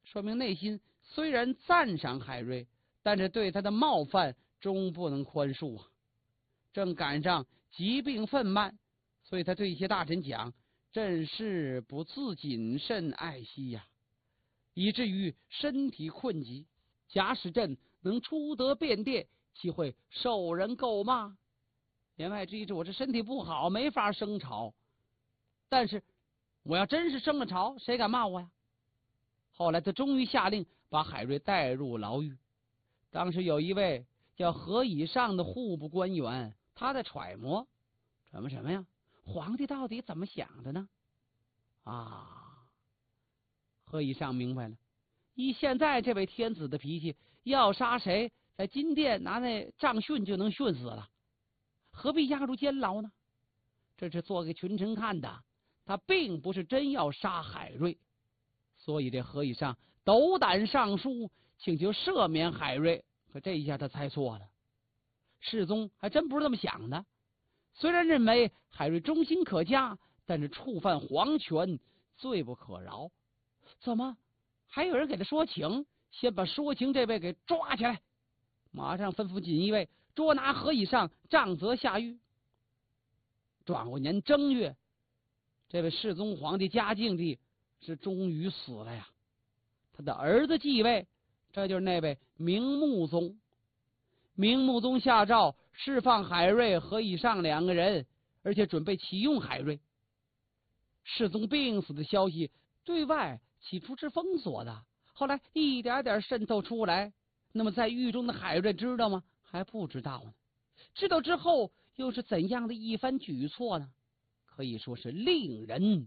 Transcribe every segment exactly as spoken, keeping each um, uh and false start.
说明内心虽然赞赏海瑞，但是对他的冒犯终不能宽恕啊。正赶上疾病愤漫，所以他对一些大臣讲：“朕是不自谨慎爱惜呀，以至于身体困疾。假使朕能出得便殿，岂会受人诟骂？”言外之意是我这身体不好，没法升朝。但是我要真是升了朝，谁敢骂我呀？后来他终于下令把海瑞带入牢狱。当时有一位叫何以上的户部官员，他在揣摩什么什么呀？皇帝到底怎么想的呢？啊，何以上明白了，依现在这位天子的脾气，要杀谁，在金殿拿那杖训就能训死了，何必押入监牢呢？这是做给群臣看的，他并不是真要杀海瑞。所以这何以上斗胆上书，请求赦免海瑞。可这一下他猜错了，世宗还真不是这么想的。虽然认为海瑞忠心可嘉，但是触犯皇权，罪不可饶。怎么还有人给他说情？先把说情这位给抓起来，马上吩咐锦衣卫捉拿何以上，杖责下狱。转过年正月，这位世宗皇帝嘉靖帝是终于死了呀。他的儿子继位，这就是那位明穆宗。明穆宗下诏释放海瑞、何以上两个人，而且准备启用海瑞。世宗病死的消息对外起初是封锁的，后来一点点渗透出来。那么在狱中的海瑞知道吗？还不知道呢。知道之后又是怎样的一番举措呢？可以说是令人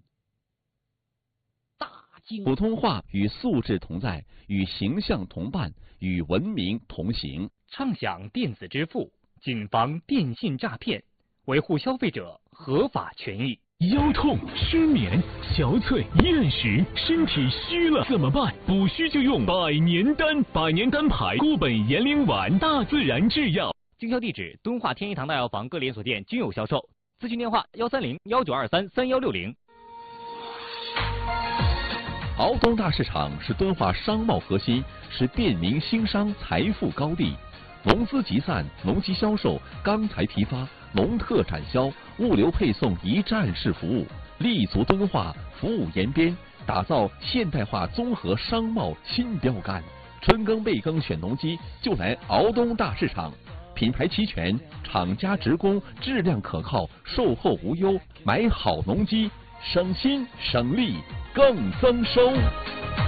大惊。 普通话与素质同在，与形象同伴，与文明同行。 畅享电子支付，谨防电信诈骗，维护消费者合法权益。 腰痛、失眠、憔悴、厌食，身体虚了怎么办？补虚就用百年丹，百年丹牌固本延龄丸，大自然制药。 经销地址：敦化天一堂大药房各连锁店均有销售。咨询电话：幺三零幺九二三三幺六零。 敖东大市场是敦化商贸核心，是便民兴商财富高地。农资集散、农机销售、钢材批发、农特产销、物流配送一站式服务，立足敦化，服务延边，打造现代化综合商贸新标杆。春耕备耕选农机，就来敖东大市场。品牌齐全，厂家直供，质量可靠，售后无忧。买好农机，省心省力更增收。